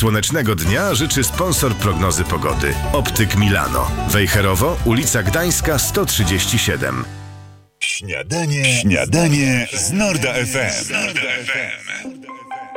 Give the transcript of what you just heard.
Słonecznego dnia życzy sponsor prognozy pogody. Optyk Milano. Wejherowo, ulica Gdańska 137. Śniadanie z Norda FM.